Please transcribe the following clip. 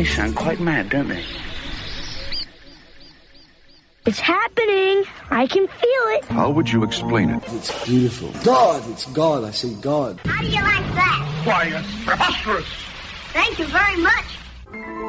They sound quite mad, don't they? It's happening. I can feel it. How would you explain it? It's beautiful. God! It's God. I say God. How do you like that? Why, it's preposterous. Thank you very much.